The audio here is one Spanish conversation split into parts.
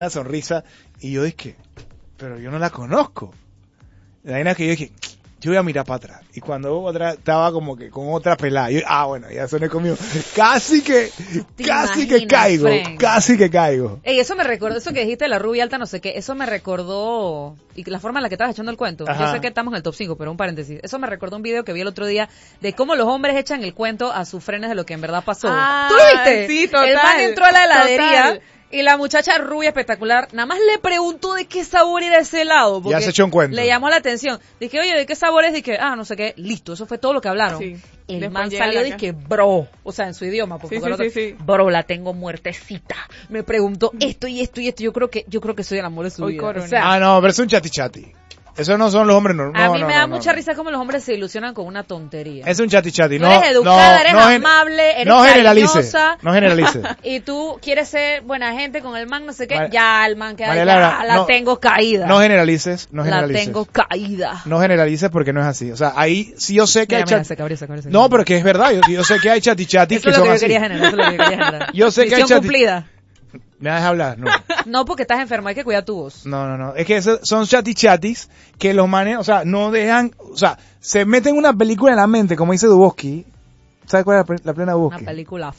una sonrisa, y yo dije, pero yo no la conozco. La vaina que yo dije, yo voy a mirar para atrás. Y cuando voy para atrás, estaba como que con otra pelada. Yo, bueno, ya soné conmigo. Casi que caigo. Frank. Casi que caigo. Ey, eso me recordó, eso que dijiste de la rubia alta, no sé qué, eso me recordó, y la forma en la que estabas echando el cuento. Ajá. Yo sé que estamos en el top 5, pero un paréntesis. Eso me recordó un video que vi el otro día de cómo los hombres echan el cuento a sus frenes de lo que en verdad pasó. ¿Tú lo viste? Sí, total. El man entró a la heladería. Total. Y la muchacha rubia espectacular, nada más le preguntó de qué sabor era ese helado. Ya se echó un cuento. Le llamó la atención. Dije, oye, ¿de qué sabor es? Dije, no sé qué. Listo, eso fue todo lo que hablaron. Sí. El Después man llega salió la y dije, bro. O sea, en su idioma. Sí, sí. Bro, la tengo muertecita. Me preguntó esto y esto y esto. Yo creo que soy el amor de su Hoy vida. corona. O sea, No, pero es un chati. Eso no son los hombres normales. a mí me da mucha risa cómo los hombres se ilusionan con una tontería. Es un chati. Tú eres educada, eres amable, eres no generalice. cariñosa. No generalice. Y tú quieres ser buena gente con el man, no sé qué. María- Ya, el man queda María ahí, Lara, ya, la no- tengo caída. No generalices. La tengo caída. No generalices porque no es así. O sea, ahí sí yo sé que Mira, hay mira, chat. se cabreza. No, pero que es verdad. Yo sé que hay chati Eso que es lo son que yo así. quería generar, eso es lo que yo quería generar. Yo sé que hay Misión chati- cumplida. ¿Me dejas hablar? No. No, porque estás enferma, hay que cuidar tu voz. No. Es que son chatis que los manes, o sea, no dejan, o sea, se meten una película en la mente, como dice Duboski. ¿Sabes cuál es la plena Duboski? Una película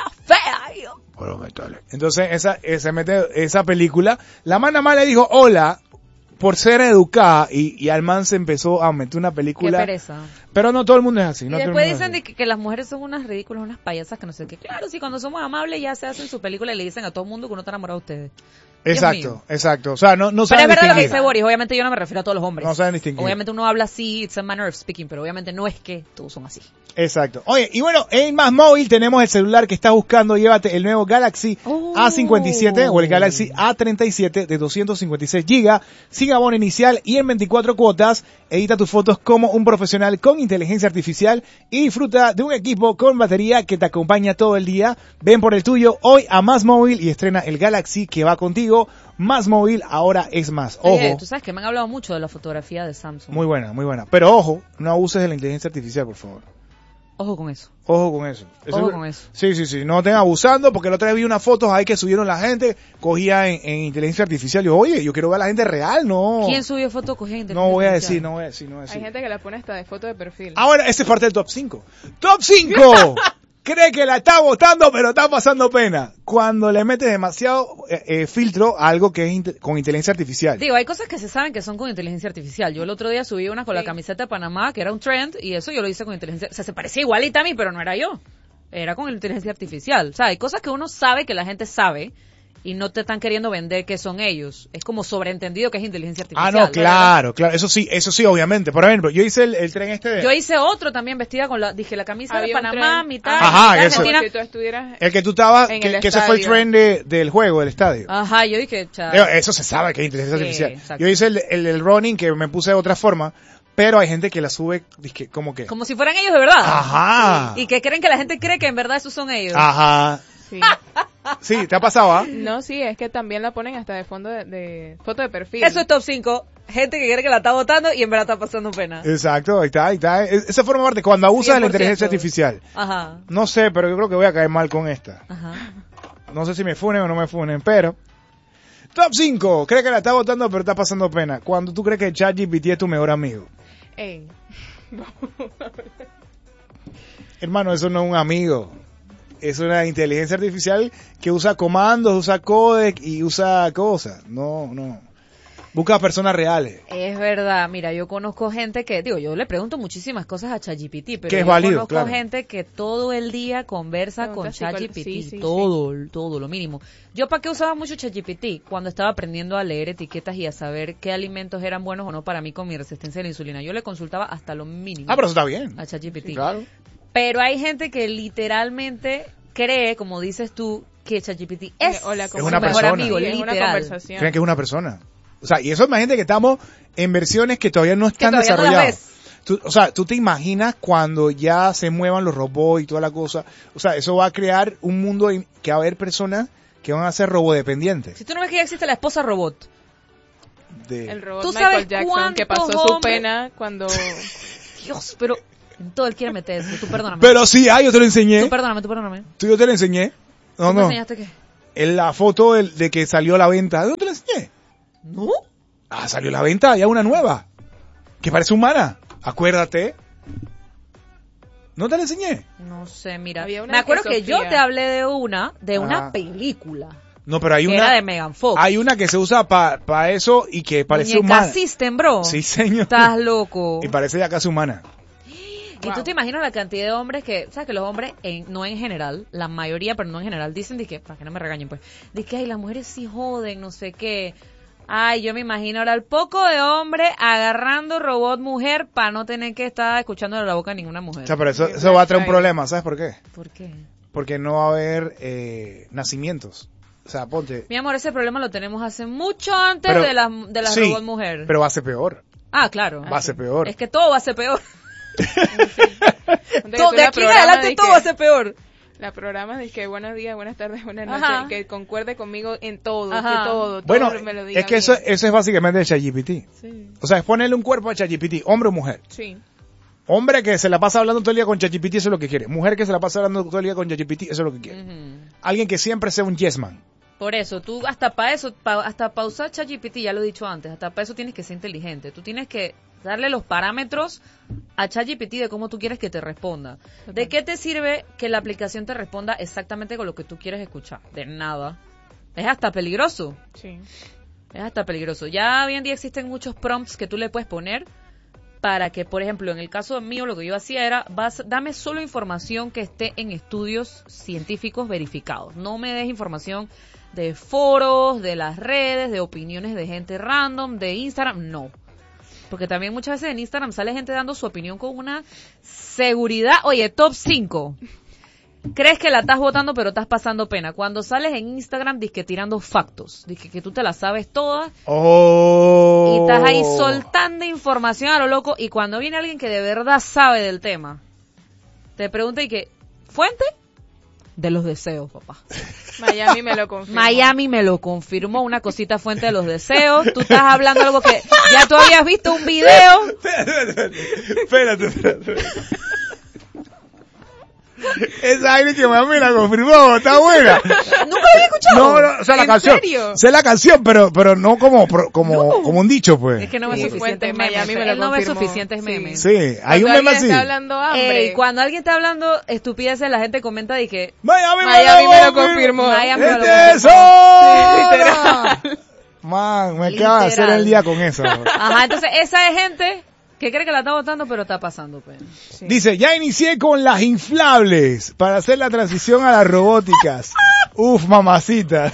fea, yo. Bueno, metale. Entonces, se mete esa película. La mana mala dijo hola por ser educada y al man se empezó a meter una Qué película. pereza. Pero no todo el mundo es así. Y No todo el después mundo es dicen así. de que las mujeres son unas ridículas, unas payasas que no sé qué. Claro, si cuando somos amables ya se hacen su película y le dicen a todo el mundo que uno está enamorado de ustedes. Dios mío. Exacto. O sea, no Pero saben es verdad lo que distinguir. dice Boris, obviamente yo no me refiero a todos los hombres. No saben distinguir. Obviamente uno habla así, it's a manner of speaking, pero obviamente no es que todos son así. Exacto. Oye, y bueno, en Más Móvil tenemos el celular que estás buscando. Llévate el nuevo Galaxy Oh. A57 o el Galaxy A37 de 256 GB, sin abono inicial y en 24 cuotas. Edita tus fotos como un profesional con inteligencia artificial y disfruta de un equipo con batería que te acompaña todo el día. Ven por el tuyo hoy a Más Móvil y estrena el Galaxy que va contigo. Más Móvil ahora es más. Ojo. Oye, tú sabes que me han hablado mucho de la fotografía de Samsung. Muy buena. Pero ojo, no abuses de la inteligencia artificial, por favor. Ojo con eso. Ojo con eso. Ojo con eso. Sí. No estén abusando, porque la otra vez vi unas fotos ahí que subieron la gente, cogía en inteligencia artificial. Yo, oye, yo quiero ver a la gente real, no. ¿Quién subió foto cogida No voy a decir, no voy a decir. Hay gente que la pone hasta de foto de perfil. Ahora, ese es parte del top 5. ¡Top 5! Cree que la está votando, pero está pasando pena. Cuando le metes demasiado filtro a algo que es con inteligencia artificial. Digo, hay cosas que se saben que son con inteligencia artificial. Yo el otro día subí una con la camiseta de Panamá, que era un trend, y eso yo lo hice con inteligencia. O sea, se parecía igualita a mí, pero no era yo. Era con inteligencia artificial. O sea, hay cosas que uno sabe que la gente sabe y no te están queriendo vender que son ellos. Es como sobreentendido que es inteligencia artificial. No, claro. Eso sí, obviamente. Por ejemplo, yo hice el tren este de... Yo hice otro también vestida con la camisa Había de un Panamá, tren. mitad, Ajá, mitad eso. Argentina. Si tú estuvieras El que tú estabas, en que el ese fue el estadio. tren del juego, del estadio. Ajá, yo dije, Eso se sabe que es inteligencia Sí, artificial. exacto. Yo hice el running que me puse de otra forma, pero hay gente que la sube, dizque, como que... como si fueran ellos de verdad. Ajá. Y que creen que la gente cree que en verdad esos son ellos. Ajá. Sí. Sí, ¿te ha pasado, ah? No, sí, es que también la ponen hasta de fondo de foto de perfil. Eso es top 5. Gente que cree que la está votando y en verdad está pasando pena. Exacto, ahí está. Esa forma parte, cuando abusas de la 100%. inteligencia artificial. Ajá. No sé, pero yo creo que voy a caer mal con esta. Ajá. No sé si me funen o no me funen, pero... Top 5. Cree que la está votando, pero está pasando pena. Cuando tú crees que ChatGPT es tu mejor amigo. Ey. Hermano, eso no es un amigo. Es una inteligencia artificial que usa comandos, usa codec y usa cosas. No. Busca personas reales. Es verdad, mira, yo conozco gente que, yo le pregunto muchísimas cosas a ChatGPT, pero Que es yo válido, conozco claro. gente que todo el día conversa con Preguntas si cuál- ChatGPT, sí, todo, lo mínimo. ¿Yo para qué usaba mucho ChatGPT? Cuando estaba aprendiendo a leer etiquetas y a saber qué alimentos eran buenos o no para mí con mi resistencia a la insulina. Yo le consultaba hasta lo mínimo Pero eso está bien. a ChatGPT. Sí, claro. Pero hay gente que literalmente cree, como dices tú, que ChatGPT es O la su una mejor persona. amigo, Sí, es una literal. conversación. Creen que es una persona. O sea, y eso imagínate que estamos en versiones que todavía no están todavía no las desarrolladas. Tú te imaginas cuando ya se muevan los robots y toda la cosa. O sea, eso va a crear un mundo en que va a haber personas que van a ser robodependientes. Si tú no ves que ya existe la esposa robot, El robot ¿Tú sabes Michael Jackson que pasó cuántos su hombres- pena cuando... Dios, pero en todo él quiere meter eso. Tú perdóname. Pero sí, yo te lo enseñé. Tú perdóname. Yo te lo enseñé. No, ¿Tú me no. enseñaste qué? Es la foto de que salió a la venta. ¿De dónde te la enseñé? ¿No? Salió a la venta, ya una nueva. Que parece humana. Acuérdate. ¿No te la enseñé? No sé, mira. Había una Me acuerdo que que yo Sofía- te hablé de una Ajá. película. No, pero hay Que era de una. Megan Fox. Hay una que se usa para eso y que parece Muñeca humana. System, bro. Sí, señor. Estás loco. Y parece ya casi humana. Y tú te imaginas la cantidad de hombres que, ¿sabes? Que los hombres, no en general, la mayoría, pero no en general, dicen de que, para que no me regañen pues, de que, ay, las mujeres sí joden, no sé qué. Ay, yo me imagino ahora el poco de hombre agarrando robot mujer para no tener que estar escuchándole la boca a ninguna mujer. O sea, pero eso va a traer un problema, ¿sabes por qué? ¿Por qué? Porque no va a haber nacimientos. O sea, ponte. Mi amor, ese problema lo tenemos hace mucho antes Pero- de las sí, robot mujer. Pero va a ser peor. Ah, claro. Va a ser peor. Es que todo va a ser peor. Entonces, Todo, tú de la aquí en programas adelante de todo que- va a ser peor. La programas de que buenos días, buenas tardes, buenas Ajá. noches, que concuerde conmigo en todo, Ajá. que todo Bueno, me lo diga es que eso bien. es básicamente el ChatGPT. Sí, O sea, es ponerle un cuerpo a ChatGPT, hombre o mujer. sí. Hombre que se la pasa hablando todo el día con ChatGPT, eso es lo que quiere. Mujer que se la pasa hablando todo el día con ChatGPT, eso es lo que quiere. Ujú. Alguien que siempre sea un yes man. Por eso, tú hasta para eso, hasta para usar ChatGPT, ya lo he dicho antes, hasta para eso tienes que ser inteligente. Tú tienes que darle los parámetros a ChatGPT de cómo tú quieres que te responda. ¿De qué te sirve que la aplicación te responda exactamente con lo que tú quieres escuchar? De nada. Es hasta peligroso. Sí. Es hasta peligroso. Ya hoy en día existen muchos prompts que tú le puedes poner para que, por ejemplo, en el caso mío, lo que yo hacía era, dame solo información que esté en estudios científicos verificados. No me des información de foros, de las redes, de opiniones de gente random, de Instagram, no. Porque también muchas veces en Instagram sale gente dando su opinión con una seguridad. Oye, top 5. Crees que la estás votando pero estás pasando pena. Cuando sales en Instagram, disque tirando factos. Disque que tú te las sabes todas Oh. y estás ahí soltando información a lo loco. Y cuando viene alguien que de verdad sabe del tema, te pregunta y que, ¿fuente? De los deseos, papá. Miami me lo confirmó. Miami me lo confirmó, una cosita fuente de los deseos. Tú estás hablando algo que ya tú habías visto un video. Espérate. Esa aire que mami la confirmó, está buena. ¿Nunca lo había escuchado? No, o sea, la ¿En canción. serio? Sé la canción, pero no como un dicho, pues. Es que no ve Sí, suficientes fuente, memes. Miami me lo Él no ve confirmó. suficientes Sí. memes. Sí, hay un Cuando meme alguien así. está hablando hambre. Cuando alguien está hablando estupideces, la gente comenta de que Miami me lo confirmó. Miami me lo ¡Este confirmó. es Man, me acaba de hacer Literal. el día con eso. Ajá, entonces esa es gente que cree que la está votando, pero está pasando pena. Sí. Dice, ya inicié con las inflables para hacer la transición a las robóticas. Uf, mamacita.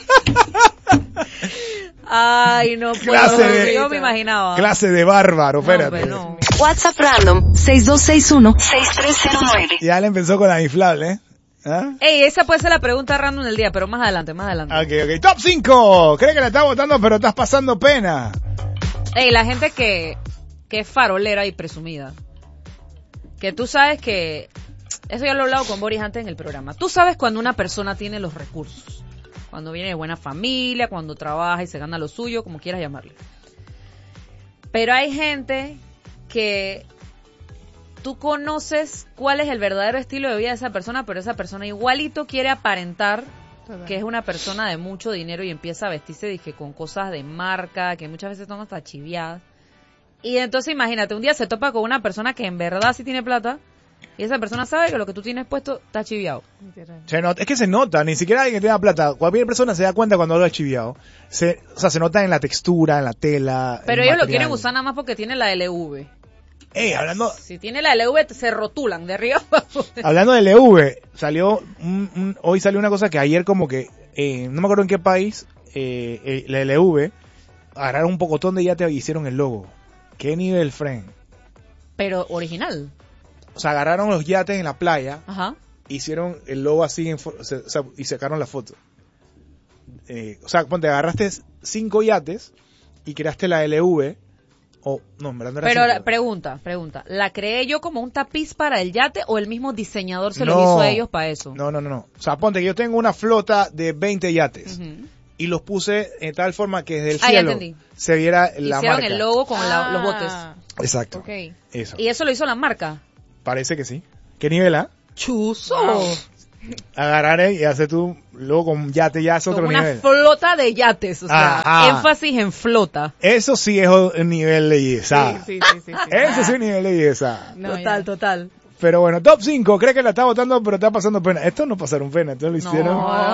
Ay, no puedo. Clase de- Yo me imaginaba. Clase de bárbaro, No, espérate. hombre, no. WhatsApp random 6261-6309. Ya le empezó con las inflables, ¿eh? ¿Ah? Ey, esa puede ser la pregunta random del día, pero más adelante. Ok. Top 5. Cree que la estás votando, pero estás pasando pena. Ey, la gente que es farolera y presumida. Que tú sabes que... Eso ya lo he hablado con Boris antes en el programa. Tú sabes cuando una persona tiene los recursos. Cuando viene de buena familia, cuando trabaja y se gana lo suyo, como quieras llamarle. Pero hay gente que tú conoces cuál es el verdadero estilo de vida de esa persona, pero esa persona igualito quiere aparentar Total. que es una persona de mucho dinero y empieza a vestirse dije, con cosas de marca, que muchas veces son hasta chiviadas. Y entonces imagínate, un día se topa con una persona que en verdad sí tiene plata y esa persona sabe que lo que tú tienes puesto está chiviado. Literal. Es que se nota, ni siquiera alguien que tenga plata. Cualquier persona se da cuenta cuando algo es chiviado. Se nota en la textura, en la tela. Pero en el ellos lo material. quieren usar nada más porque tiene la LV. Hablando, Si tiene la LV se rotulan de arriba abajo. hablando de LV, salió hoy salió una cosa que ayer como que, no me acuerdo en qué país, la LV, agarraron un pocotón de yate y hicieron el logo. ¿Qué nivel, friend? Pero original. O sea, agarraron los yates en la playa, Ajá. hicieron el logo así y sacaron la foto. O sea, ponte, agarraste 5 yates y creaste la LV. No, en verdad no era Pero 5. pregunta, ¿la creé yo como un tapiz para el yate o el mismo diseñador se lo No. hizo a ellos para eso? No. O sea, ponte que yo tengo una flota de 20 yates. Ujú. Y los puse en tal forma que desde el Ah, ya cielo entendí. se viera la Hicieron marca. el logo con los botes. Exacto. Ok. Eso. Y eso lo hizo la marca. Parece que sí. ¿Qué nivel, ah? Chuzo. Wow. agarrar y hacer tú, luego con yate ya es otro Como una nivel. flota de yates, o sea, Ajá. énfasis en flota. Eso sí es un nivel de belleza. Sí. Eso sí es un nivel de belleza. No, Total. Pero bueno, top 5, cree que la está votando, pero está pasando pena. Esto no pasaron pena, esto lo hicieron.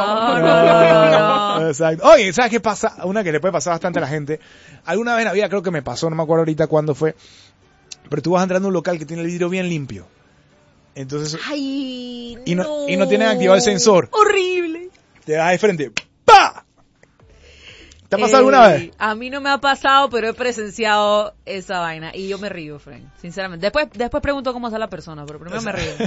No. Exacto. Oye, ¿sabes qué pasa? Una que le puede pasar bastante a la gente. Alguna vez en la vida creo que me pasó, no me acuerdo ahorita cuándo fue, pero tú vas entrando a un local que tiene el vidrio bien limpio. Entonces, Ay, y no tienen activado el sensor. Horrible. Te das de frente. ¡Pa! ¿Te ha pasado alguna vez? A mí no me ha pasado, pero he presenciado esa vaina y yo me río, Frank, sinceramente. Después pregunto cómo está la persona, pero primero me río.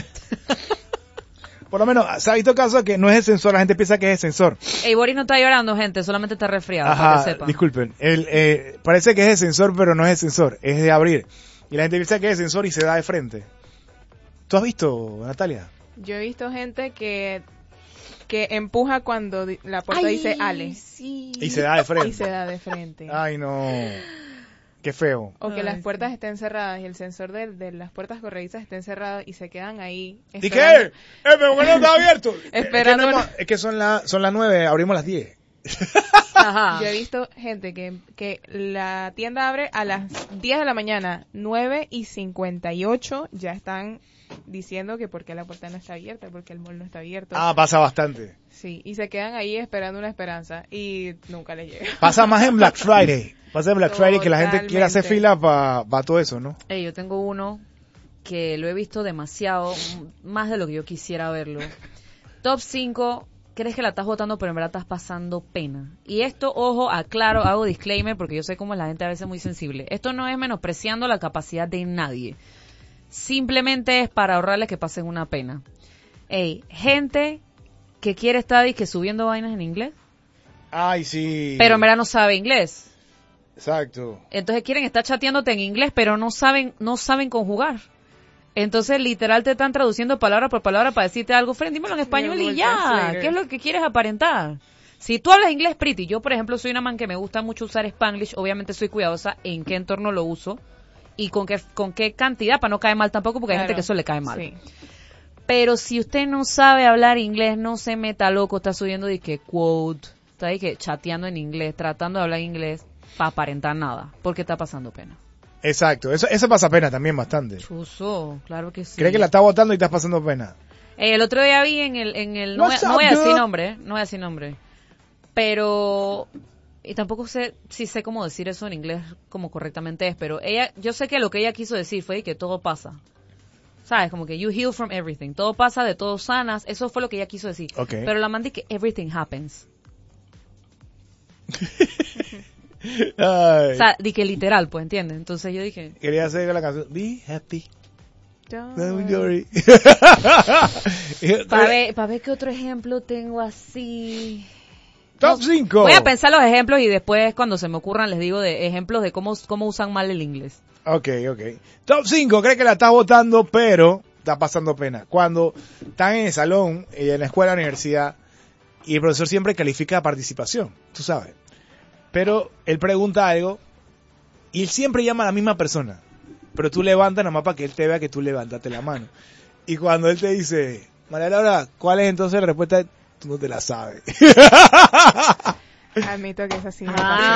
Por lo menos, se ha visto casos que no es el sensor, la gente piensa que es el sensor. Ey, Boris no está llorando, gente, solamente está resfriado, para Ajá, que sepan. disculpen. Parece que es el sensor, pero no es el sensor, es de abrir. Y la gente piensa que es el sensor y se da de frente. ¿Tú has visto, Natalia? Yo he visto gente que empuja cuando la puerta dice Ale. Sí. Y se da de frente. Y se da de frente. Ay, no. Qué feo. O que Ay, las sí. puertas estén cerradas y el sensor de las puertas corredizas estén cerradas y se quedan ahí. ¿Y qué? Pero que no está abierto. Esperando. Es que son las 9, abrimos las 10. Ajá. Yo he visto gente que la tienda abre a las 10 de la mañana, 9:58, ya están diciendo que por qué la puerta no está abierta, porque el mall no está abierto. Ah, pasa bastante. Sí, y se quedan ahí esperando una esperanza y nunca les llega. Pasa más en Black Friday. Pasa en Black Friday que la gente quiere hacer Totalmente. fila para todo eso, ¿no? Ey, yo tengo uno que lo he visto demasiado, más de lo que yo quisiera verlo. Top 5, crees que la estás votando, pero en verdad estás pasando pena. Y esto, ojo, aclaro, hago disclaimer, porque yo sé cómo es la gente a veces muy sensible. Esto no es menospreciando la capacidad de nadie. Simplemente es para ahorrarles que pasen una pena. Ey, gente que quiere estar y que subiendo vainas en inglés, Ay, sí. pero en verdad no sabe inglés. Exacto. Entonces quieren estar chateándote en inglés, pero no saben conjugar. Entonces, literal, te están traduciendo palabra por palabra para decirte algo. Friend, dímelo en español y ya. ¿Qué es lo que quieres aparentar? Si tú hablas inglés pretty, yo, por ejemplo, soy una man que me gusta mucho usar Spanglish. Obviamente soy cuidadosa en qué entorno lo uso y con qué cantidad, para no caer mal tampoco, porque hay gente que eso le cae mal. Sí. Pero si usted no sabe hablar inglés, no se meta loco, está subiendo de que quote, está ahí que chateando en inglés, tratando de hablar inglés para aparentar nada, porque está pasando pena. Exacto. Eso pasa pena también bastante. Chuso, claro que sí. Cree que la está votando y estás pasando pena. El otro día vi en el no What's voy up, a decir girl? nombre, no voy a decir nombre, pero y tampoco sé si sé cómo decir eso en inglés como correctamente es, pero yo sé que lo que ella quiso decir fue que todo pasa. ¿Sabes? Como que you heal from everything. Todo pasa, de todo sanas. Eso fue lo que ella quiso decir. Okay. Pero la mandé que everything happens. Ay. O sea, di que literal, pues, ¿entiendes? Entonces yo dije, Quería hacer la canción Be Happy. Don't Don't worry. worry. para ver qué otro ejemplo tengo así. Top 5. Voy a pensar los ejemplos y después cuando se me ocurran les digo de ejemplos de cómo usan mal el inglés. Ok. Top 5. Cree que la estás votando, pero está pasando pena. Cuando están en el salón, en la escuela, universidad, y el profesor siempre califica la participación, tú sabes. Pero él pregunta algo y él siempre llama a la misma persona. Pero tú levantas nada más para que él te vea que tú levantaste la mano. Y cuando él te dice, María Laura, ¿cuál es entonces la respuesta? Tú no te la sabes. Admito que es así.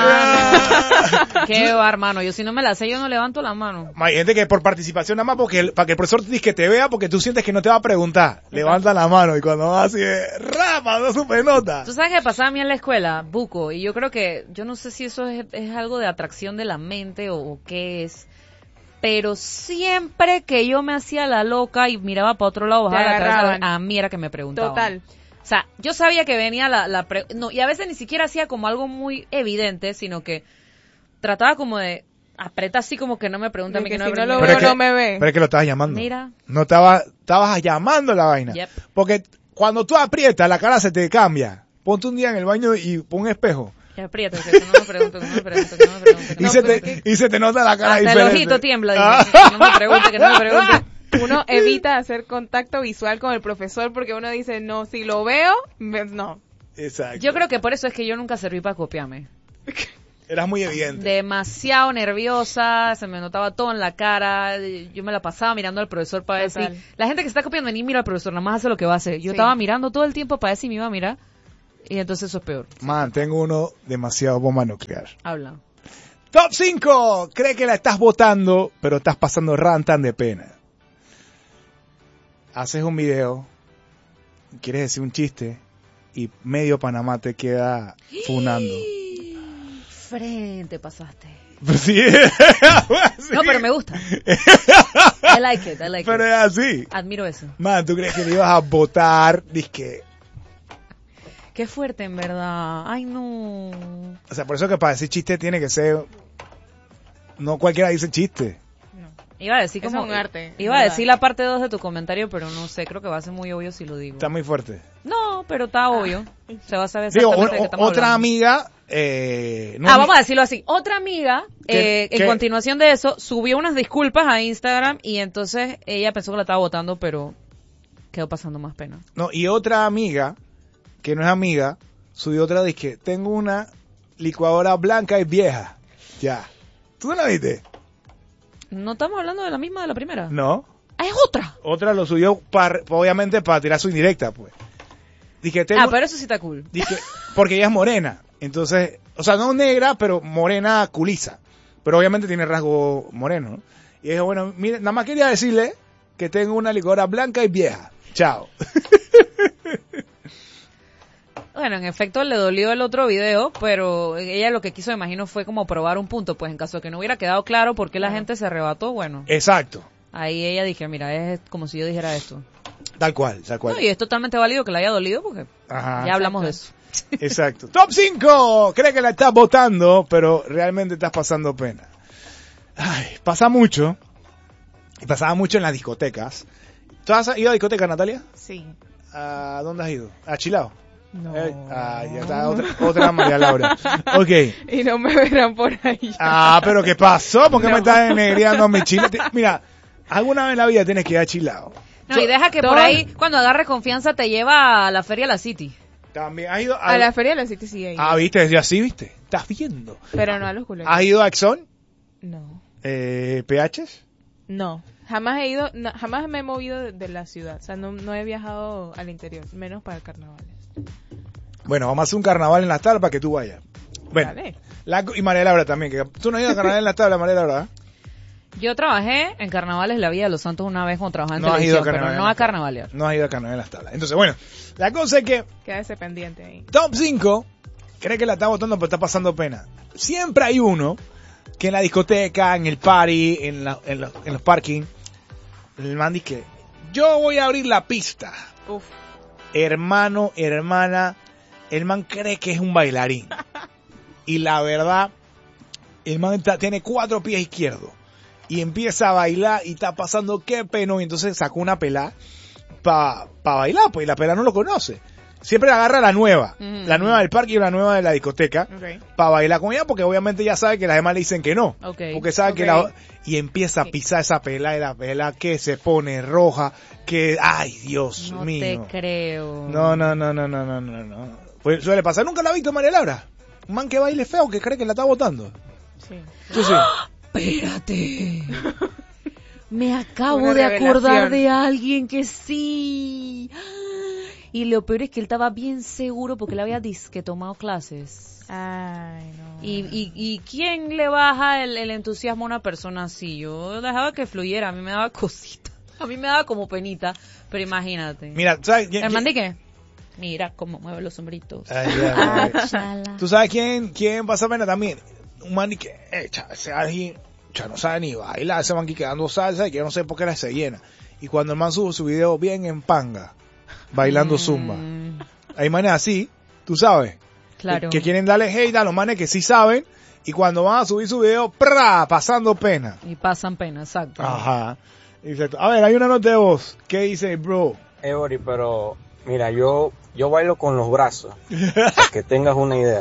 Qué va, hermano. Yo si no me la sé, yo no levanto la mano. Hay gente que por participación nada más para que el profesor te dice que te vea porque tú sientes que no te va a preguntar. Levanta la mano y cuando va así, rapa, no supe nota. ¿Tú sabes qué pasaba a mí en la escuela? Buco. Y yo creo que, yo no sé si eso es algo de atracción de la mente o qué es. Pero siempre que yo me hacía la loca y miraba para otro lado, bajaba Te la cabeza, agarraban. a mí era que me preguntaban. Total. O sea, yo sabía que venía no, y a veces ni siquiera hacía como algo muy evidente, sino que trataba como de apretar así como que no me pregunta a mí, De que que no si me no lo pregunta. veo, no me ve. Pero es que lo estabas llamando. Mira. No estabas llamando la vaina. Yep. Porque cuando tú aprietas, la cara se te cambia. Ponte un día en el baño y pon un espejo. Ya aprieta, que no me pregunto, que no me pregunto, que no me pregunto. que Y, no se me te, y se te nota la cara Hasta diferente. el ojito tiembla, dice, que no me pregunte, que no me pregunte. Uno evita hacer contacto visual con el profesor porque uno dice, no, si lo veo, no. Exacto. Yo creo que por eso es que yo nunca serví para copiarme. Eras muy evidente. Demasiado nerviosa, se me notaba todo en la cara, yo me la pasaba mirando al profesor para ver si... Total. La gente que está copiando ni mira al profesor, nada más hace lo que va a hacer. Yo Sí. estaba mirando todo el tiempo para ver si me iba a mirar, y entonces eso es peor. Man, tengo uno demasiado bomba nuclear. Habla. Top 5. Cree que la estás votando, pero estás pasando rantan de pena. Haces un video, quieres decir un chiste, y medio Panamá te queda funando. Frente pasaste. Pues sí. Sí. No, pero me gusta. I like it. Pero es así. Admiro eso. Man, ¿tú crees que le ibas a votar? Disque. Qué fuerte, en verdad. Ay, no. O sea, por eso que para decir chiste tiene que ser... No cualquiera dice chiste. No. Iba a decir Eso como... es un arte, Iba a ¿verdad? decir la parte 2 de tu comentario, pero no sé, creo que va a ser muy obvio si lo digo. Está muy fuerte. No, pero está obvio. Se va a saber Digo, exactamente de qué estamos otra hablando. amiga... no Vamos a decirlo así. Otra amiga, ¿Qué? en continuación de eso, subió unas disculpas a Instagram y entonces ella pensó que la estaba votando, pero quedó pasando más pena. No, y otra amiga, que no es amiga, subió otra disque. Tengo una licuadora blanca y vieja. Ya. ¿Tú no la viste? ¿No estamos hablando de la misma de la primera? No. ¡Ah, es otra! Otra lo subió, obviamente, para tirar su indirecta, pues. Dije, Pero eso sí está cool. dije, porque ella es morena. Entonces, o sea, no negra, pero morena culiza. Pero obviamente tiene rasgo moreno, ¿no? Y dije, bueno, mire, nada más quería decirle que tengo una licuadora blanca y vieja. Chao. Bueno, en efecto le dolió el otro video, pero ella lo que quiso, me imagino, fue como probar un punto. Pues en caso de que no hubiera quedado claro por qué la gente se arrebató, bueno, Exacto. ahí ella dije, mira, es como si yo dijera esto. Tal cual, tal cual. No, y es totalmente válido que le haya dolido porque Ajá. ya hablamos de eso. Exacto. Top 5. Cree que la estás votando, pero realmente estás pasando pena. Ay, pasa mucho. Y pasaba mucho en las discotecas. ¿Tú has ido a discotecas, Natalia? Sí. ¿A dónde has ido? ¿A Chilao? No. Ya está, otra María Laura. Ok. Y no me verán por ahí. Pero ¿qué pasó? ¿Por qué No. me estás denegriando a mi chile? Mira, alguna vez en la vida tienes que ir a Chilao. No, y deja que todo- por ahí, cuando agarres confianza, te lleva a la feria La City. También has ido A la feria de la City sí he ido. viste, ya sí, viste. Estás viendo. Pero no a los culeros. ¿Has ido a Exxon? No. ¿PHs? No. Jamás he ido, jamás me he movido de la ciudad. O sea, no he viajado al interior, menos para carnavales. Bueno, vamos a hacer un carnaval en las tablas para que tú vayas. Bueno, Dale. y María Laura también. Que tú no has ido a carnaval en las tablas, María Laura, ¿eh? Yo trabajé en carnavales La Villa de los Santos una vez cuando trabajaba en No has ido a televisión, pero carnaval. no a carnavalear. No has ido a carnaval en las tablas. Entonces, bueno, la cosa es que Quédese pendiente ahí. Top 5 cree que la está votando pero está pasando pena. Siempre hay uno que en la discoteca, en el party, en los parking, el man dice que yo voy a abrir la pista. Uf. Hermano, hermana, el man cree que es un bailarín. Y la verdad, el man tiene 4 pies izquierdos. Y empieza a bailar y está pasando qué pena. Y entonces sacó una pelá para bailar, pues y la pelá no lo conoce. Siempre agarra la nueva. La nueva del parque y la nueva de la discoteca. Ok. Para bailar con ella porque obviamente ya sabe que las demás le dicen que no. Ok. Porque sabe que Ok. y empieza a pisar esa pelá y la pelá que se pone roja. Que, ay Dios No mío. te creo. No. Pues suele pasar. ¿Nunca la has visto, María Laura? Un man que baile feo que cree que la está votando. Sí. Tú sí. Espérate. Me acabo Una de revelación. acordar de alguien que sí. Y lo peor es que él estaba bien seguro porque él había disque tomado clases. Ay, no. ¿Y quién le baja el entusiasmo a una persona así? Yo dejaba que fluyera, a mí me daba cosita. A mí me daba como penita, pero imagínate. Mira, ¿sabes? ¿El man de qué? Mira cómo mueve los sombritos. Ay, ya, ya. Chala. ¿Tú sabes quién pasa pena también? Un man que, ese alguien, no sabe ni bailar, ese man que dando salsa y que no sé por qué se llena. Y cuando el man sube su video bien en panga, bailando zumba. Hay manes así, tú sabes, Claro. que quieren darle hate a los manes que sí saben y cuando van a subir su video, ¡pra! Pasando pena. Y pasan pena, exacto. Ajá. Exacto. A ver, hay una nota de voz. ¿Qué dice, bro? Ori, pero mira, yo bailo con los brazos, para que tengas una idea.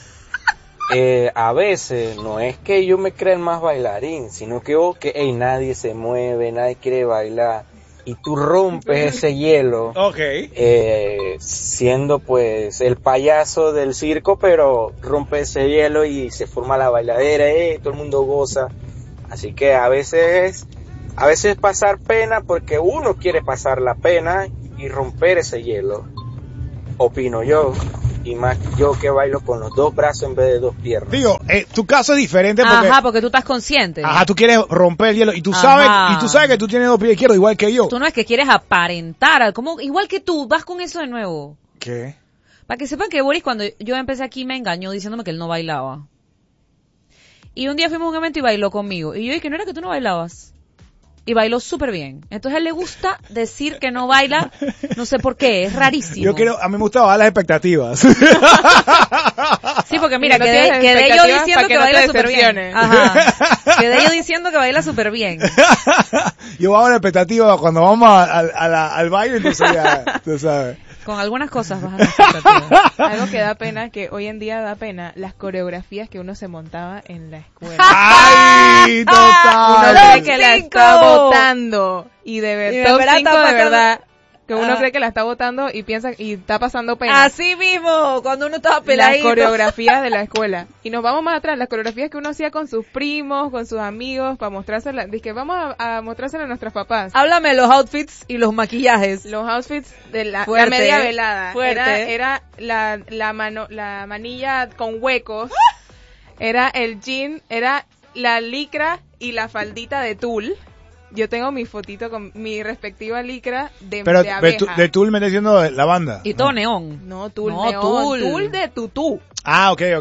A veces no es que yo me crea el más bailarín, sino que nadie se mueve, nadie quiere bailar. y tú rompes ese hielo, siendo pues el payaso del circo, pero rompe ese hielo y se forma la bailadera, todo el mundo goza. Así que a veces pasar pena porque uno quiere pasar la pena y romper ese hielo, opino yo. Y más yo que bailo con los 2 brazos en vez de 2 piernas. Digo, tu caso es diferente porque... Ajá, porque tú estás consciente. Ajá, tú quieres romper el hielo y tú sabes que tú tienes 2 pies izquierdos igual que yo. Tú no es que quieres aparentar, como igual que tú, vas con eso de nuevo. ¿Qué? Para que sepan que Boris, cuando yo empecé aquí, me engañó diciéndome que él no bailaba. Y un día fuimos a un evento y bailó conmigo. Y yo dije, ¿no era que tú no bailabas? Y bailó súper bien. Entonces a él le gusta decir que no baila, no sé por qué, es rarísimo. A mí me gusta bajar las expectativas. Sí, porque mira, quedé yo diciendo que baila súper bien. Ajá. Quedé yo diciendo que baila súper bien. Yo bajo la expectativa cuando vamos al baile, entonces ya, tú sabes. Con algunas cosas bajan las expectativas. Algo que da pena, que hoy en día da pena, las coreografías que uno se montaba en la escuela. ¡Ay, total! Uno cree que la está botando. Y de verdad, top 5 de verdad, que uno cree que la está botando y piensa, y está pasando pena. Así mismo, cuando uno estaba peladito. Las coreografías de la escuela. Y nos vamos más atrás, las coreografías que uno hacía con sus primos, con sus amigos, para mostrárselas. Dice que vamos a mostrárselas a nuestros papás. Háblame de los outfits y los maquillajes. Los outfits de la Fuerte, media velada. Fuerte. Era la manilla con huecos. Era el jean, era la licra y la faldita de tul. Yo tengo mi fotito con mi respectiva licra de abeja. De Tool me está diciendo la banda. Y todo neón. No, tul No, neón. tul. Tul de tutú. Ah, ok.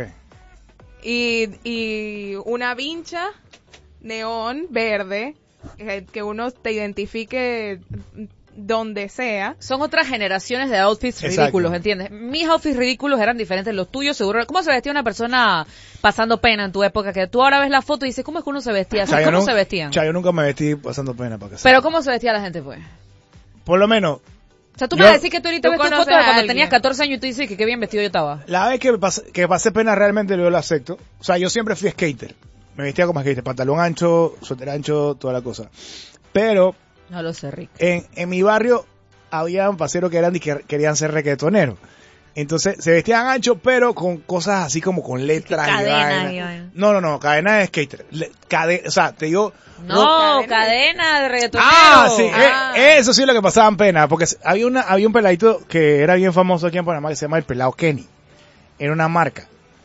Y una vincha neón verde, que uno te identifique donde sea. Son otras generaciones de outfits Exacto. ridículos, ¿entiendes? Mis outfits ridículos eran diferentes, los tuyos seguro. ¿Cómo se vestía una persona pasando pena en tu época? Que tú ahora ves la foto y dices, ¿cómo es que uno se vestía así? ¿Cómo se vestían? Yo nunca me vestí pasando pena para que Pero ¿cómo se vestía la gente, pues? Por lo menos, O sea, tú me vas a decir que tú ahorita ¿Tú ves tu conoces foto de a cuando alguien? tenías 14 años y tú dices que qué bien vestido yo estaba. la vez que pasé pena realmente yo lo acepto. O sea, yo siempre fui skater. Me vestía como skater, pantalón ancho, suéter ancho, toda la cosa. Pero No lo sé, Rick. en mi barrio había paseros que querían ser reggaetoneros. Entonces se vestían ancho, pero con cosas así como con letras y Cadena vaina. y vaina. No, cadena de skater. O sea, te digo... No, cadena de reggaetonero. Sí, eso sí es lo que pasaban pena, porque había un peladito que era bien famoso aquí en Panamá que se llama el Pelado Kenny. Era una marca.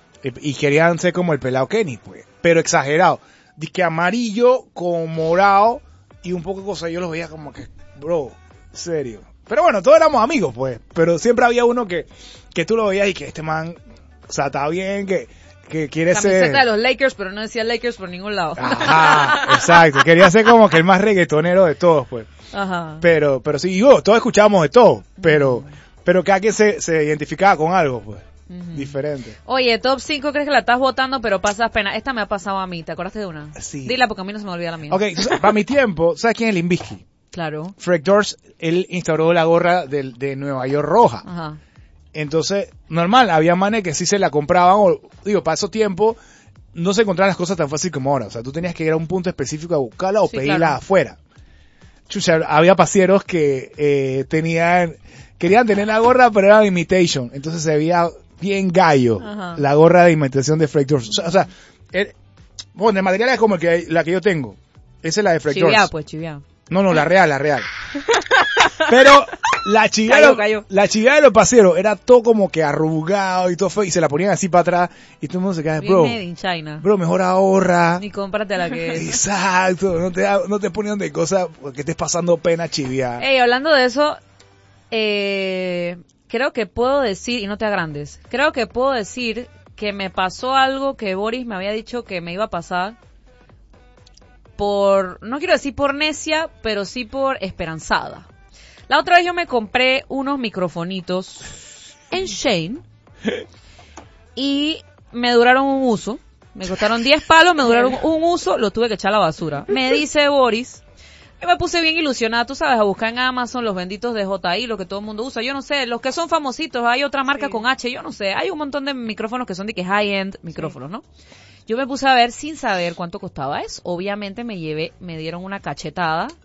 Y querían ser como el Pelado Kenny, pues. Pero exagerado. Dice que amarillo con morado y un poco de cosas. Yo los veía como que, bro, serio. Pero bueno, todos éramos amigos, pues. Pero siempre había uno que tú lo veías y que este man, o sea, está bien, que quiere ser... Camiseta de los Lakers, pero no decía Lakers por ningún lado. Ajá, exacto. Quería ser como que el más reggaetonero de todos, pues. Ajá. Pero sí, todos escuchábamos de todo, pero cada quien se identificaba con algo, pues, diferente. Oye, top 5 crees que la estás votando, pero pasas pena. Esta me ha pasado a mí, ¿te acordaste de una? Sí. Dila porque a mí no se me olvida la mía. Ok, para mi tiempo, ¿sabes quién es Limbisky? Claro. Fred Durst, él instauró la gorra de Nueva York roja. Ajá. Entonces, normal, había manes que sí se la compraban, para esos tiempos no se encontraban las cosas tan fácil como ahora. O sea, tú tenías que ir a un punto específico a buscarla o Sí, pedirla claro. afuera. Chucha, había pasieros que querían tener la gorra, pero era imitation. Entonces se veía bien gallo. Ajá. La gorra de imitación de Fred Durst. O sea, bueno, el material es como la que yo tengo. Esa es la de Fred Chiviao, Durst. pues, chiviao. No, la real. Pero la chiviada Cayó. de los paseros era todo como que arrugado y todo feo y se la ponían así para atrás y todo el mundo se quedaba, Bien made in China. bro, mejor ahora. Ni cómprate la que es. Exacto, no te ponían de cosas porque estés pasando pena chiviada. Ey, hablando de eso, creo que puedo decir, y no te agrandes, creo que puedo decir que me pasó algo que Boris me había dicho que me iba a pasar no quiero decir por necia, pero sí por esperanzada. La otra vez yo me compré unos microfonitos en Shein y me duraron un uso. Me costaron 10 palos, me duraron un uso, lo tuve que echar a la basura. Me dice Boris, yo me puse bien ilusionada, tú sabes, a buscar en Amazon los benditos de JI, lo que todo el mundo usa. Yo no sé, los que son famositos, hay otra marca con H, yo no sé. Hay un montón de micrófonos que son de que high-end micrófonos, ¿no? Yo me puse a ver sin saber cuánto costaba eso. Obviamente me dieron una cachetada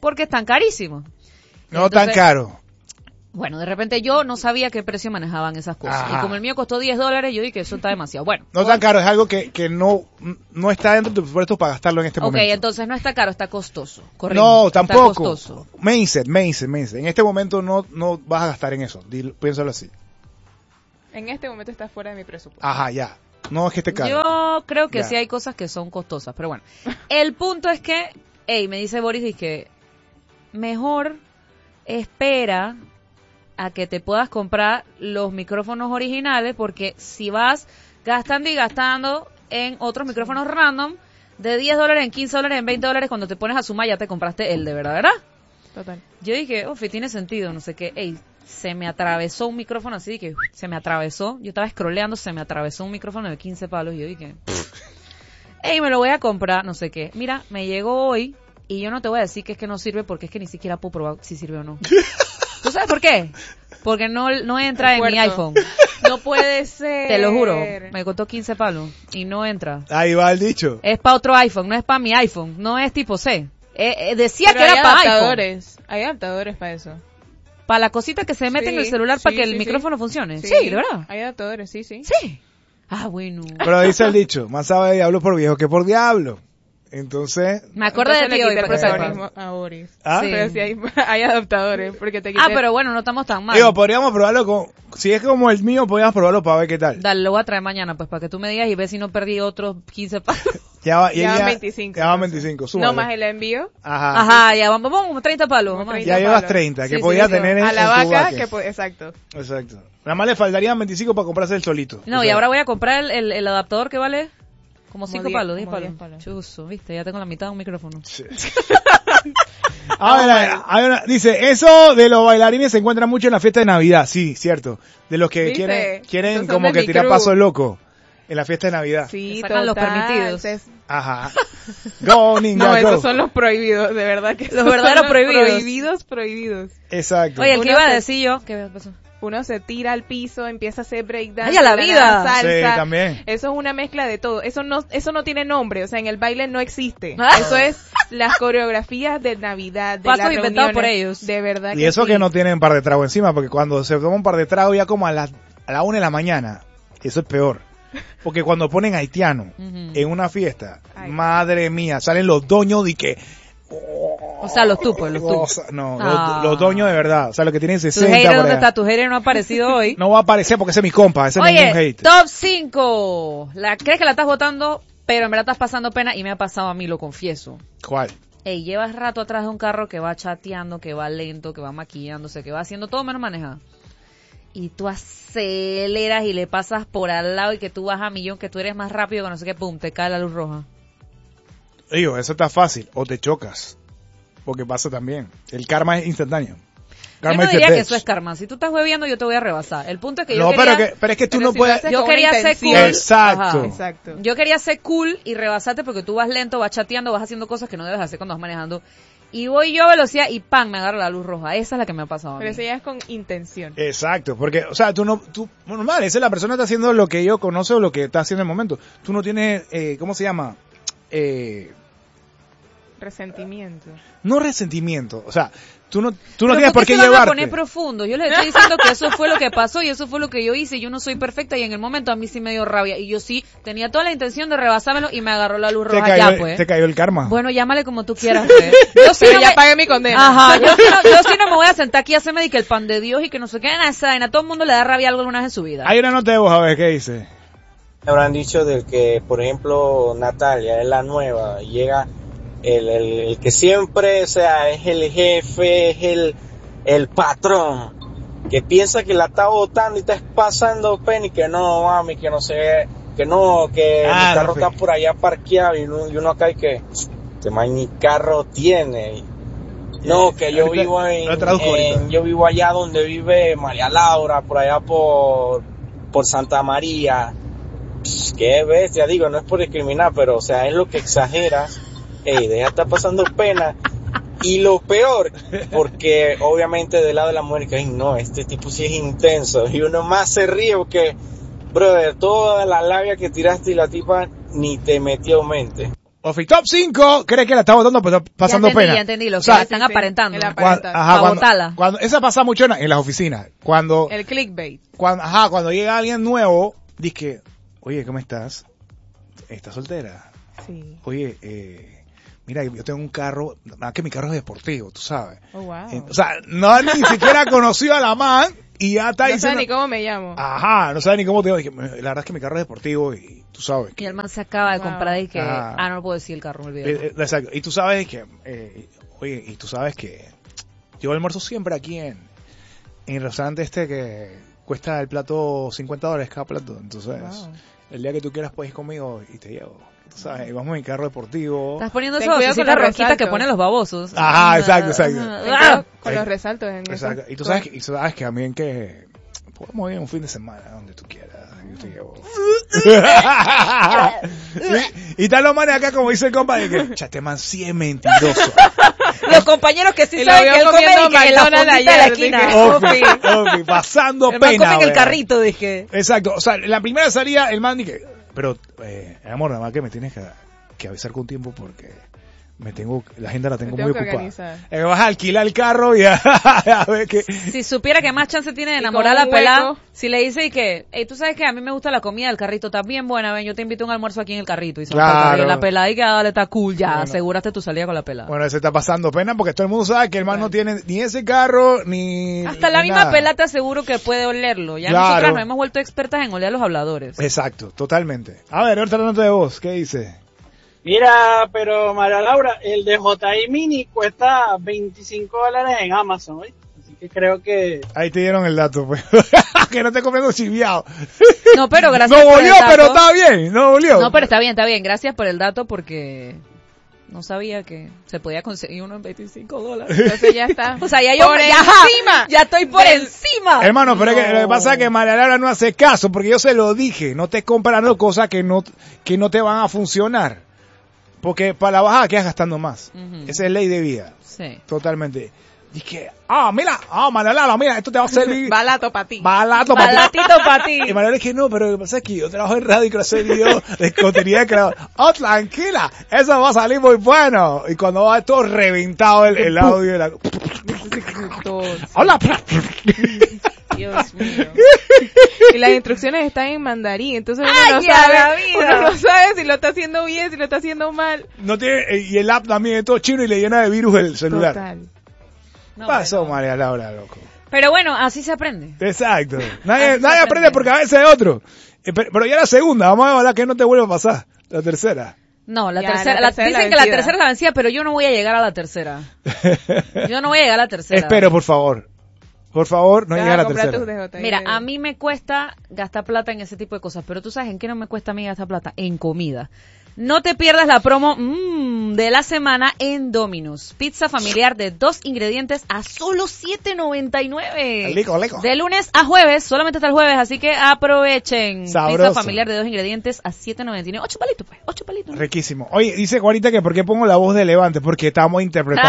porque están carísimos. No Entonces, tan caro. Bueno, de repente yo no sabía qué precio manejaban esas cosas. Ajá. Y como el mío costó $10, yo dije que eso está demasiado. Bueno. No tan caro, es algo que no está dentro de tu presupuesto para gastarlo en este Ok, momento. entonces no está caro, está costoso. Correcto. No, Está tampoco. costoso. Mindset. En este momento no vas a gastar en eso. Piénsalo así. En este momento está fuera de mi presupuesto. Ajá, ya. No es que esté caro. Yo creo que Ya. sí hay cosas que son costosas, pero bueno. El punto es que, me dice Boris, y que mejor espera a que te puedas comprar los micrófonos originales, porque si vas gastando y gastando en otros micrófonos random, de $10, en $15, en $20, cuando te pones a sumar ya te compraste el de verdad, ¿verdad? Total. Yo dije, tiene sentido, no sé qué. Se me atravesó un micrófono así, que se me atravesó. Yo estaba scrolleando, se me atravesó un micrófono de 15 palos. Y yo dije, me lo voy a comprar, no sé qué. Mira, me llegó hoy y yo no te voy a decir que es que no sirve porque es que ni siquiera puedo probar si sirve o no. ¿Tú sabes por qué? Porque no entra en mi iPhone. No puede ser. Te lo juro, me costó 15 palos y no entra. Ahí va el dicho. Es para otro iPhone, no es para mi iPhone, no es tipo C. Decía Pero que era hay para iPhone. adaptadores. Hay adaptadores para eso. Para la cosita que se mete en el celular para que el micrófono funcione. Sí, de verdad. Hay adaptadores, sí. Sí. Ah, bueno. Pero dice el dicho, más sabe diablo por viejo que por diablo. Entonces... Me acuerdo de Entonces ti le hoy, quité el para que protagonismo sepas. a Boris. ¿Ah? Sí. Pero sí hay adaptadores, porque te quité. Pero bueno, no estamos tan mal. Digo, podríamos probarlo con... Si es como el mío, podríamos probarlo para ver qué tal. Dale, lo voy a traer mañana, pues, para que tú me digas y ves si no perdí otros 15 palos. Ya van 25. Ya van 25, súmale. No más el envío. Ajá. Ajá, ya vamos, 30 palos. Como Vamos ahí. 30. Ya llevas palos. 30, que Sí, podías sí, tener en A la tu vaca, bucket. exacto. Exacto. Nada más le faltarían 25 para comprarse el solito. No, O y sea, ahora voy a comprar el adaptador que vale como 5 10, palos, 10 como palos. 10 palos. Chuzo, viste, ya tengo la mitad de un micrófono. Sí. Dice, eso de los bailarines se encuentra mucho en la fiesta de Navidad. Sí, cierto. De los que ¿Viste? quieren Esos son como de que mi tirar crew. paso loco en la fiesta de Navidad. Sí, Que sacan los total. permitidos. Ajá. Go, ninja, No, go. esos son los prohibidos, de verdad que Los verdaderos prohibidos. prohibidos. Exacto. Oye, el que Uno iba a se- decir yo, ¿qué pasó? Uno se tira al piso, empieza a hacer breakdance. ¡Ay, a la de vida! nada, salsa. Sí, también. Eso es una mezcla de todo. Eso no tiene nombre, o sea, en el baile no existe. Ah. Eso es las coreografías de Navidad, de Pasos las inventados reuniones. por ellos. De verdad Y eso sí. que no tienen par de trago encima, porque cuando se toma un par de trago ya como a la 1 de la mañana, eso es peor. Porque cuando ponen haitiano Ujú. en una fiesta, Ay. madre mía, salen los doños de que... O sea, los tupos, los tupos. No, Ah. los doños de verdad, o sea, los que tienen Tu 60 hater, por ¿dónde allá. está? Tu hater no ha aparecido hoy. No va a aparecer porque ese es mi compa, ese no es ningún Oye, hate. top 5. ¿Crees que la estás votando? Pero en verdad estás pasando pena y me ha pasado a mí, lo confieso. ¿Cuál? Ey, llevas rato atrás de un carro que va chateando, que va lento, que va maquillándose, que va haciendo todo menos manejar. Y tú aceleras y le pasas por al lado y que tú vas a millón, que tú eres más rápido que no sé qué, pum, te cae la luz roja. Digo, eso está fácil. O te chocas. Porque pasa también. El karma es instantáneo. Yo no is the diría que bitch. eso es karma. Si tú estás bebiendo, yo te voy a rebasar. El punto es que yo No, quería... pero es que tú Pero no si puedes... lo haces Yo con quería una ser intención. cool. Exacto. Ajá. Exacto. Yo quería ser cool y rebasarte porque tú vas lento, vas chateando, vas haciendo cosas que no debes hacer cuando vas manejando. Y voy yo a velocidad y ¡pam! Me agarro la luz roja. Esa es la que me ha pasado a mí. Pero eso ya es con intención. Exacto, porque, o sea, tú normal, esa es la persona está haciendo lo que yo conoce o lo que está haciendo en el momento. Tú no tienes, ¿cómo se llama? Resentimiento. No resentimiento, o sea, tú no Pero tienes por qué se van a llevarte. poner profundo? Yo les estoy diciendo que eso fue lo que pasó y eso fue lo que yo hice. Yo no soy perfecta y en el momento a mí sí me dio rabia. Y yo sí tenía toda la intención de rebasármelo y me agarró la luz Te roja cayó, ya, pues. te cayó el karma. Bueno, llámale como tú quieras, pues. Yo sí Pero no ya me... pagué mi condena. Ajá, yo sí no me voy a sentar aquí a hacerme de que el pan de Dios y que no sé qué, nada, esa vaina. A todo el mundo le da rabia algo alguna vez en su vida. Hay una nota de voz, a ver qué dice. Habrán dicho del que, por ejemplo, Natalia es la nueva, y llega el que siempre, o sea, es el jefe, es el patrón, que piensa que la está votando y está pasando pena y que no, mami, que no sé, que no, que Ah, mi carro no, está por allá parqueado y uno acá y que este man ni carro tiene. No, que yo Ahorita vivo lo traduzco ahorita. yo vivo allá donde vive María Laura, por allá por Santa María. Qué bestia, digo, no es por discriminar, pero o sea, es lo que exageras. Ey, deja de estar pasando pena. Y lo peor, porque obviamente del lado de la mujer que, ay, no, este tipo sí es intenso. Y uno más se ríe porque, brother, toda la labia que tiraste y la tipa ni te metió mente. Ofi, top 5, ¿crees que la está botando pero está pasando pena? Ya entendí, lo que O sea, están aparentando. el Cuando, aparentar. ajá, Pa' botarla. cuando esa pasa mucho en las oficinas. Cuando El clickbait. cuando llega alguien nuevo, dice que, oye, ¿cómo estás? ¿Estás soltera? Sí. Oye, mira, yo tengo un carro, nada que mi carro es deportivo, tú sabes. Oh, wow. O sea, no ni siquiera conoció a la man y ya está No diciendo, sé ni cómo me llamo. ajá, no sabe ni cómo te digo. Dije, la verdad es que mi carro es deportivo y tú sabes. Y el man se acaba de Wow. comprar y que... Ah. no puedo decir el carro, me olvidé. Exacto. Y tú sabes que, oye, y tú sabes que yo almuerzo siempre aquí en el restaurante que cuesta el plato $50 cada plato. Entonces, Wow. el día que tú quieras puedes ir conmigo y te llevo. Tú sabes, y vamos en mi carro deportivo. Estás poniendo Ten esa cuidado con vocecita los roquita que resaltos. ponen los babosos. Ajá, exacto. Ah. Con los resaltos en Exacto. eso. Y tú sabes que también que podemos ir un fin de semana donde tú quieras. Yo te llevo. y tal los manes acá como dice el compadre que este man sí es mentiroso. Los compañeros que sí Y lo saben vio que él come comiendo y que en la McDonald's fondita de la ayer, esquina. dije. Ofi, pasando El man pena. come en el ¿verdad? carrito, dije. Exacto. O sea, la primera salida el man dije, pero amor, nada más que me tienes que avisar con tiempo porque la agenda la tengo Me muy tengo que ocupada. organizar. Vas a alquilar el carro y a ver que Si supiera que más chance tiene de Y enamorar con a la un pelada, hueco. si le dice y que, tú sabes que a mí me gusta la comida del carrito, está bien buena, ven, yo te invito a un almuerzo aquí en el carrito. Y se va para el Claro. carrito. La pelada y que dale, está cool, ya, Bueno. asegúrate tu salida con la pelada. bueno, se está pasando pena porque todo el mundo sabe que el man no tiene ni ese carro ni Hasta la ni misma nada. pelada te aseguro que puede olerlo. Ya Claro. nosotras nos hemos vuelto expertas en oler a los habladores. Exacto, totalmente. A ver, otra nota de voz, ¿qué dice? Mira, pero María Laura, el de JI Mini cuesta $25 en Amazon, ¿oíste? Así que creo que... Ahí te dieron el dato, pues. Que no te comiendo chiviado. No, pero gracias No por el volvió, dato. pero está bien, no volvió. No, pero está bien. Gracias por el dato porque no sabía que se podía conseguir uno en $25. Entonces ya está. O sea, ya yo Por ya, encima ya estoy por del- encima. Hermano, pero es que No. lo que pasa es que María Laura no hace caso, porque yo se lo dije, no te comprando cosas que no te van a funcionar. Porque para la bajada quedas gastando más. Ujú. Esa es ley de vida, Sí. totalmente. Dije, mira, María Laura, mira, esto te va a servir Balato para ti. barato para ti. Balatito para ti. Y María Laura dije, no, pero lo que pasa es que yo trabajo en radio y quiero hacer videos de contenido de creador. Tranquila, eso va a salir muy bueno. Y cuando va todo reventado el audio de la... Hola. Dios mío. Y las instrucciones están en mandarín, entonces uno ¡Ay, no a la sabe, vida! uno no sabe si lo está haciendo bien, si lo está haciendo mal. No tiene, y el app también es todo chino y le llena de virus el celular. Total. No, Pasó bueno. María Laura, loco. Pero bueno, así se aprende. Exacto. Así Nadie se aprende aprende. porque a veces es otro. Pero ya la segunda, vamos a ver que no te vuelva a pasar. La tercera. No, la Ya, tercera, la tercera es dicen la que la vencida. tercera es la vencida, pero yo no voy a llegar a la tercera. Yo no voy a llegar a la tercera. Espero, por favor. Por favor, no Te vas llegues a la comprar tercera. tus DJI. Mira, a mí me cuesta gastar plata en ese tipo de cosas, pero tú sabes en qué no me cuesta a mí gastar plata, en comida. No te pierdas la promo de la semana en Domino's. Pizza familiar de 2 ingredientes a solo $7.99. Lico, lico. De lunes a jueves, solamente hasta el jueves, así que aprovechen. Sabroso. Pizza familiar de 2 ingredientes a $7.99. 8 palitos, pues. 8 palitos. ¿no? Riquísimo. Oye, dice Juanita que por qué pongo la voz de Levante, porque estamos interpretando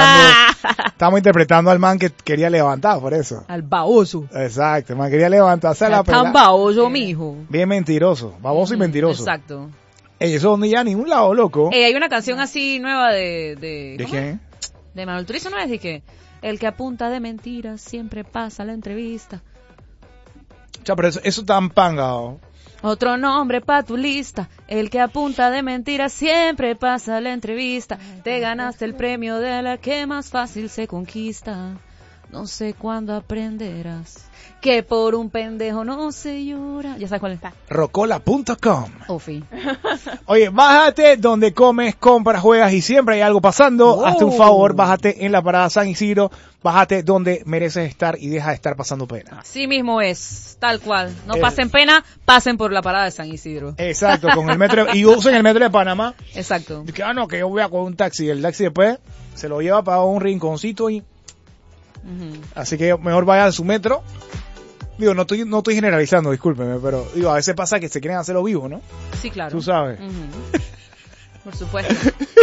al man que quería levantar, por eso. Al baboso. Exacto, el man quería levantarse a la Tan pela. baboso, mijo. Bien mentiroso, baboso y mentiroso. Exacto. Ey, eso no llega a ningún lado, loco. Hay una canción así nueva de ¿De ¿cómo quién? es? De Manuel Turizo, ¿no es? De que el que apunta de mentiras siempre pasa la entrevista. Cha, pero eso tan pangado. Otro nombre pa' tu lista. El que apunta de mentiras siempre pasa la entrevista. Te ganaste el premio de la que más fácil se conquista. No sé cuándo aprenderás que por un pendejo no se llora. Ya sabes cuál está. Rocola.com. Ofi. Oye, bájate donde comes, compras, juegas y siempre hay algo pasando. Wow. Hazte un favor, bájate en la parada San Isidro, bájate donde mereces estar y deja de estar pasando pena. Así mismo es, tal cual. No pasen pena, pasen por la parada de San Isidro. Exacto, con el metro, y usen el metro de Panamá. Exacto. Y que, no, que yo voy a con un taxi, el taxi después se lo lleva para un rinconcito y Ujú. así que mejor vaya a su metro. Digo, no estoy generalizando, discúlpeme, pero digo, a veces pasa que se quieren hacerlo vivo, ¿no? Sí, claro. Tú sabes. Ujú. Por supuesto.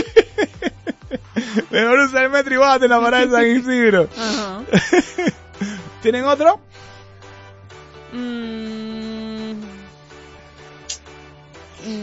Mejor usar el metro y bájate en la parada de San Isidro. Ajá. ¿Tienen otro?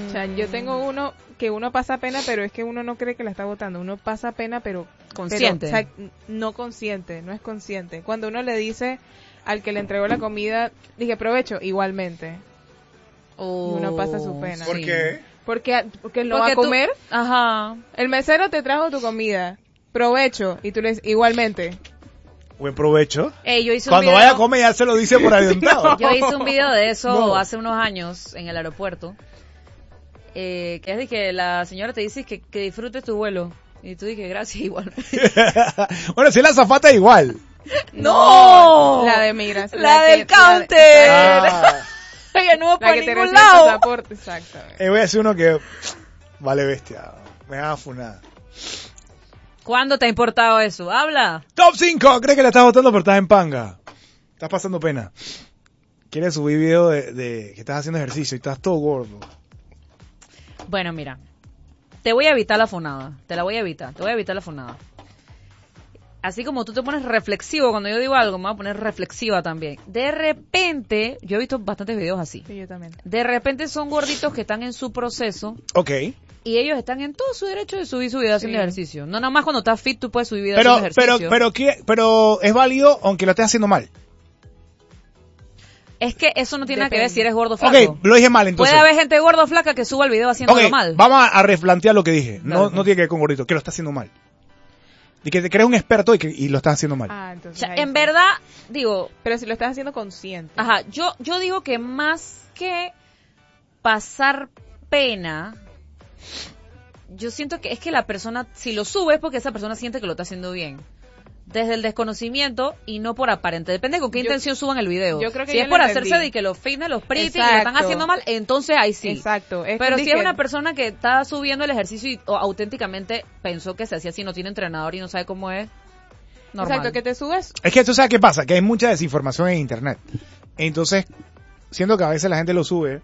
O sea, yo tengo uno que uno pasa pena, pero es que uno no cree que la está botando. Uno pasa pena, pero... Consciente. Pero, o sea, no consciente, no es consciente. Cuando uno le dice al que le entregó la comida, dije, provecho, igualmente. Y uno pasa su pena. ¿Por qué? Porque lo va a comer. Ajá. El mesero te trajo tu comida. Provecho. Y tú le dices, igualmente. Buen provecho. Yo hice un Cuando video, vaya a comer ya se lo dice por adelantado. yo hice un video de eso No. hace unos años en el aeropuerto. Que es de que la señora te dice que disfrutes tu vuelo. Y tú dije, gracias, igual. Bueno, si es la azafata igual. ¡No! La de migración. La del counter. Ah, Ella no va La para que te ningún recibe el lado. pasaporte, exactamente. voy a decir uno que vale bestia. Me van a funar. ¿Cuándo te ha importado eso? Habla. Top 5. ¿Crees que la estás votando pero estás en panga? Estás pasando pena. Quieres subir video de que estás haciendo ejercicio y estás todo gordo. Bueno, mira. Te voy a evitar la fonada. Te la voy a evitar. Te voy a evitar la fonada. Así como tú te pones reflexivo cuando yo digo algo, me voy a poner reflexiva también. De repente, yo he visto bastantes videos así. Sí, yo también. De repente son gorditos que están en su proceso Ok. y ellos están en todo su derecho de subir su video haciendo Sí. ejercicio. No, nada más cuando estás fit tú puedes subir video Pero, haciendo ejercicio. pero es válido aunque lo estés haciendo mal. Es que eso no tiene nada que ver Depende. si eres gordo o flaco. Ok, lo dije mal entonces. Puede haber gente gorda o flaca que suba el video haciéndolo Ok, mal. vamos a replantear lo que dije. No, Dale. no tiene que ver con gordito, que lo está haciendo mal. Y que te crees un experto y lo estás haciendo mal. Ah, O entonces sea, ahí en sí. verdad, digo, Pero si lo estás haciendo consciente. ajá, yo digo que más que pasar pena, yo siento que es que la persona, si lo sube es porque esa persona siente que lo está haciendo bien. Desde el desconocimiento y no por aparente. Depende con qué Yo- intención suban el video. yo creo que si yo es lo por entendí. hacerse de que los fitness, los pretty, y lo están Exacto. haciendo mal, entonces ahí sí. Exacto. Pero si es dije, una persona que está subiendo el ejercicio y o auténticamente pensó que se hacía así, no tiene entrenador y no sabe cómo es, normal. Exacto, que te subes. Es que tú sabes qué pasa, que hay mucha desinformación en internet. Entonces, siendo que a veces la gente lo sube,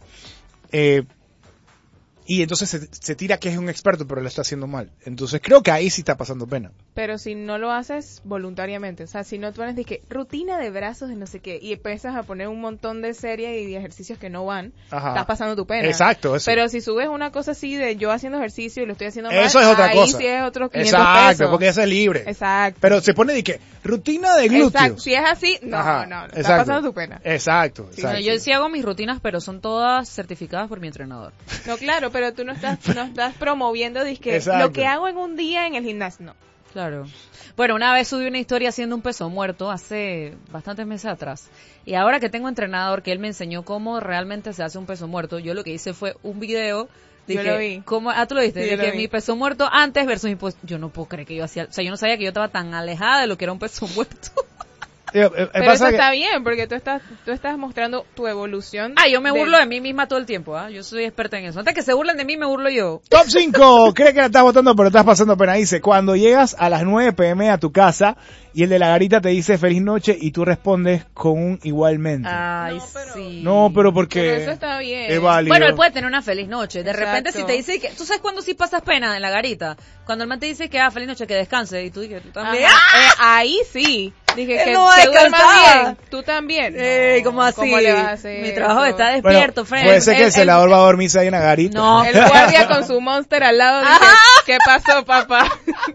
y entonces se tira que es un experto, pero lo está haciendo mal. Entonces creo que ahí sí está pasando pena. Pero si no lo haces voluntariamente, o sea, si no tú eres de que rutina de brazos de no sé qué y empiezas a poner un montón de series y de ejercicios que no van, Ajá. estás pasando tu pena. Exacto, eso. Pero si subes una cosa así de yo haciendo ejercicio y lo estoy haciendo mal, Eso es otra ahí cosa. sí es otros 500 Exacto, pesos. porque eso es libre. Exacto. Pero se pone de que rutina de glúteos. Exacto. Si es así, no, Ajá, no, estás exacto. pasando tu pena. Exacto, Sí, exacto. No, yo sí hago mis rutinas, pero son todas certificadas por mi entrenador. No, claro, pero tú no estás promoviendo dizque, Exacto. lo que hago en un día en el gimnasio. No. Claro. Bueno, una vez subí una historia haciendo un peso muerto hace bastantes meses atrás. Y ahora que tengo entrenador que él me enseñó cómo realmente se hace un peso muerto, yo lo que hice fue un video. Yo lo vi. ¿Tú lo viste? Sí, yo Dije, lo vi. mi peso muerto antes versus mi yo no puedo creer que yo hacía, o sea, yo no sabía que yo estaba tan alejada de lo que era un peso muerto. Pero Pasa eso que- está bien, porque tú estás mostrando tu evolución. Yo me burlo de mí misma todo el tiempo, ¿ah? Yo soy experta en eso. Antes que se burlen de mí, me burlo yo. Top 5. ¿Crees que la estás votando pero estás pasando pena? Dice, cuando llegas a las 9 p.m. a tu casa y el de la garita te dice feliz noche y tú respondes con un igualmente. Ay, No, pero- sí. No, pero porque Pero eso está bien. es válido. Bueno, él puede tener una feliz noche. De Exacto. repente, si te dice que... ¿Tú sabes cuándo sí pasas pena en la garita? Cuando el man te dice que, feliz noche, que descanse. Y tú dices, tú también. Ajá, ahí sí. Dije Él que no va a se duerma descansar. bien. Tú también. Ey, No, ¿cómo así? ¿Cómo le vas a hacer Mi trabajo eso? está Bueno, despierto, friend. puede ser que el celador va a dormirse ahí en la garita. No. El guardia con su monster al lado dice, ¿qué pasó, papá?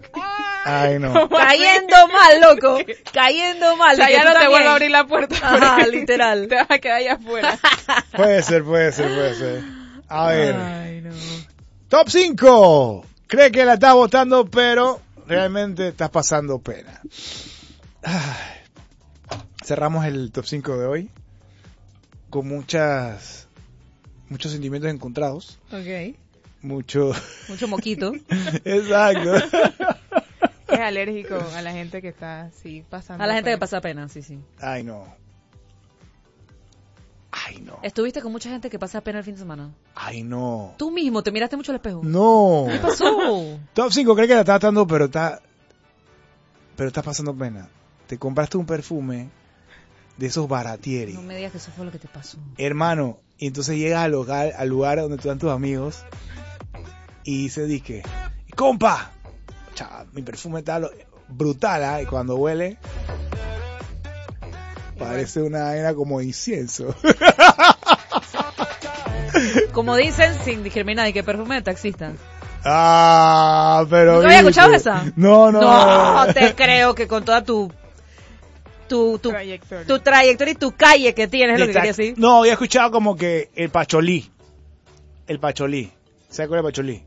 Ay, no. Cayendo mal, loco. Cayendo mal. O sea, de que ya tú no te también. vuelvo a abrir la puerta. Ajá, porque literal. Te vas a quedar allá afuera. Puede ser. A ver. Ay, no. Top 5. Cree que la estás votando, pero realmente estás pasando pena. Ay. Cerramos el top 5 de hoy con muchos sentimientos encontrados. Ok. Mucho. Mucho moquito. Exacto. Es alérgico a la gente que está así pasando. A la gente que pena. pasa pena, sí, sí. Ay, no. ¿Estuviste con mucha gente que pasa pena el fin de semana? Ay, no. Tú mismo, ¿te miraste mucho al espejo? No. ¿Qué pasó? Top 5, cree que la estás dando, pero estás pasando pena. Te compraste un perfume de esos baratieri. No me digas que eso fue lo que te pasó. Hermano, y entonces llegas al lugar donde están tus amigos y dices, disque, compa, mi perfume está brutal, ¿ah? Y cuando huele, parece una vaina como incienso. Como dicen, sin discriminar, ¿y qué perfume de taxista? Ah, pero... ¿Nunca había escuchado esa? No. No, te creo que con toda tu trayectoria y tu calle que tienes, es lo que quería decir. No, había escuchado como que el pacholí. ¿Sabes cuál es el pacholí?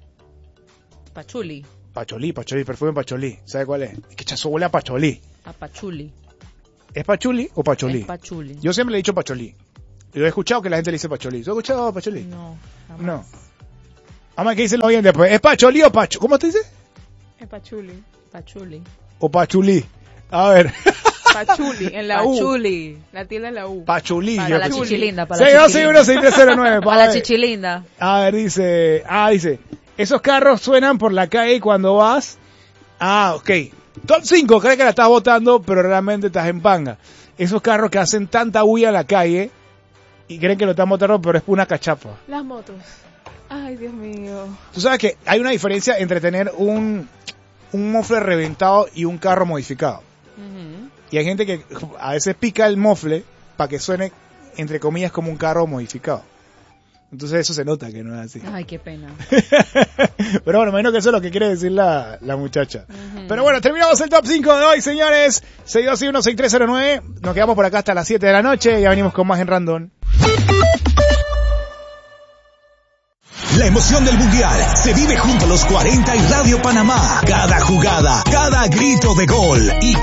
Pacholi, perfume pacholí. ¿Sabes cuál es? Es que chazo huele a pacholí. A pachuli. ¿Es pachuli o pacholí? Es pachuli. Yo siempre le he dicho pacholí. Yo he escuchado que la gente le dice pacholí. ¿Tú has escuchado pacholí? No. Jamás. No. Vamos a que dicen los oyentes después. ¿Es pacholí o pacho? ¿Cómo te dice? Es pachuli. Pachuli. O pachulí. A ver. Pachuli, en la U. Pachuli. La tilde en la U. Pachulí. Para la chichilinda. Para la 6261-6309. Para la chichilinda. A ver, dice. Esos carros suenan por la calle cuando vas. Ok. Top 5, crees que la estás votando, pero realmente estás en panga. Esos carros que hacen tanta bulla en la calle y creen que lo están votando, pero es una cachapa. Las motos. Ay, Dios mío. Tú sabes que hay una diferencia entre tener un mofle reventado y un carro modificado. Uh-huh. Y hay gente que a veces pica el mofle para que suene, entre comillas, como un carro modificado. Entonces eso se nota que no es así. Ay, qué pena. Pero bueno, imagino que eso es lo que quiere decir la muchacha. Uh-huh. Pero bueno, terminamos el top 5 de hoy, señores. 6261-6309. Nos quedamos por acá hasta las 7 de la noche. Ya venimos con más en Random. La emoción del Mundial se vive junto a los 40 y Radio Panamá. Cada jugada, cada grito de gol y